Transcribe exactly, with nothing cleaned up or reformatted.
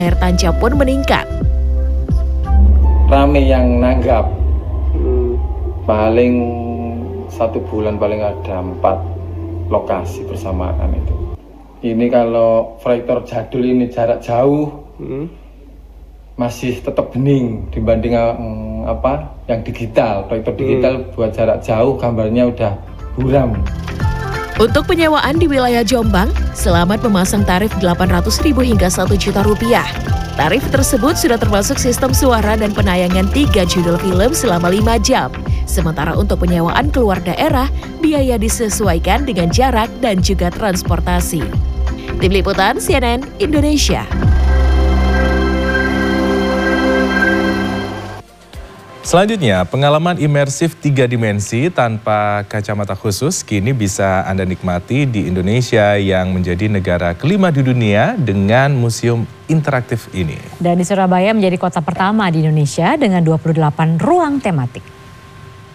air tancap pun meningkat. Rame yang nanggap, hmm. paling satu bulan paling ada empat lokasi bersamaan itu. Ini kalau proyektor jadul ini jarak jauh hmm. masih tetap bening dibanding um, apa yang digital. Proyektor digital hmm. buat jarak jauh gambarnya udah buram. Untuk penyewaan di wilayah Jombang, Selamat memasang tarif delapan ratus ribu hingga satu juta rupiah. Tarif tersebut sudah termasuk sistem suara dan penayangan tiga judul film selama lima jam. Sementara untuk penyewaan keluar daerah, biaya disesuaikan dengan jarak dan juga transportasi. Tim Liputan C N N Indonesia. Selanjutnya, pengalaman imersif tiga dimensi tanpa kacamata khusus kini bisa Anda nikmati di Indonesia yang menjadi negara kelima di dunia dengan museum interaktif ini. Dan di Surabaya menjadi kota pertama di Indonesia dengan dua puluh delapan ruang tematik.